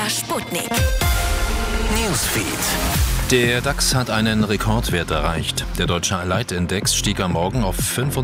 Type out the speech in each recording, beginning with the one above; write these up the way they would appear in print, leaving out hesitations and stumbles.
MDR Sputnik. Newsfeed. Der DAX hat einen Rekordwert erreicht. Der deutsche Leitindex stieg am Morgen auf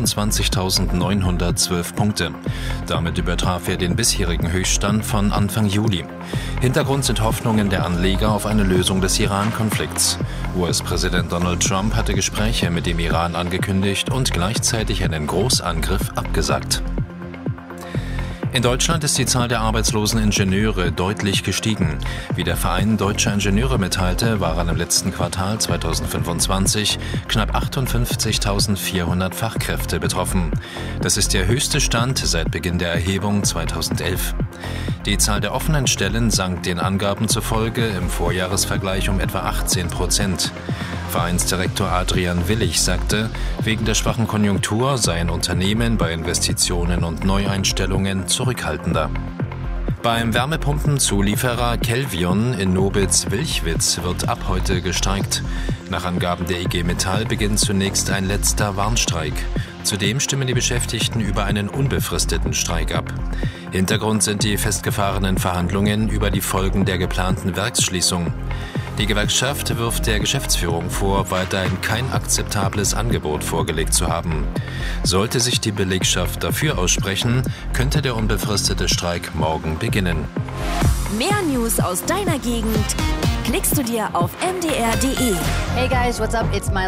25.912 Punkte. Damit übertraf er den bisherigen Höchststand von Anfang Juli. Hintergrund sind Hoffnungen der Anleger auf eine Lösung des Iran-Konflikts. US-Präsident Donald Trump hatte Gespräche mit dem Iran angekündigt und gleichzeitig einen Großangriff abgesagt. In Deutschland ist die Zahl der arbeitslosen Ingenieure deutlich gestiegen. Wie der Verein Deutscher Ingenieure mitteilte, waren im letzten Quartal 2025 knapp 58.400 Fachkräfte betroffen. Das ist der höchste Stand seit Beginn der Erhebung 2011. Die Zahl der offenen Stellen sank den Angaben zufolge im Vorjahresvergleich um etwa 18%. Vereinsdirektor Adrian Willig sagte, wegen der schwachen Konjunktur seien Unternehmen bei Investitionen und Neueinstellungen zurückhaltender. Beim Wärmepumpenzulieferer Kelvion in Nobitz-Wilchwitz wird ab heute gestreikt. Nach Angaben der IG Metall beginnt zunächst ein letzter Warnstreik. Zudem stimmen die Beschäftigten über einen unbefristeten Streik ab. Hintergrund sind die festgefahrenen Verhandlungen über die Folgen der geplanten Werksschließung. Die Gewerkschaft wirft der Geschäftsführung vor, weiterhin kein akzeptables Angebot vorgelegt zu haben. Sollte sich die Belegschaft dafür aussprechen, könnte der unbefristete Streik morgen beginnen. Mehr News aus deiner Gegend klickst du dir auf mdr.de. Hey guys, what's up? It's my